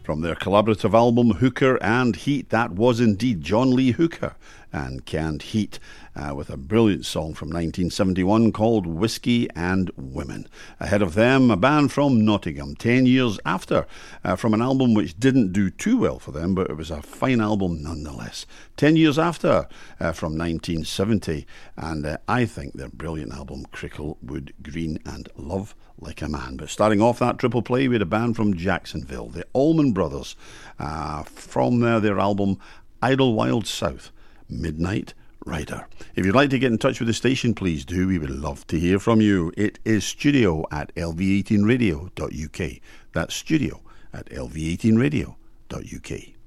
From their collaborative album Hooker and Heat, that was indeed John Lee Hooker and Canned Heat, with a brilliant song from 1971 called Whiskey and Women. Ahead of them, a band from Nottingham, 10 years after, from an album which didn't do too well for them, but it was a fine album nonetheless. 10 years after, from 1970, and I think their brilliant album Cricklewood Green and Love Like a Man. But starting off that triple play, we had a band from Jacksonville, the Allman Brothers, from their album Idlewild South, Midnight Rider. If you'd like to get in touch with the station, please do. We would love to hear from you. It is studio@lv18radio.uk. That's studio@lv18radio.uk.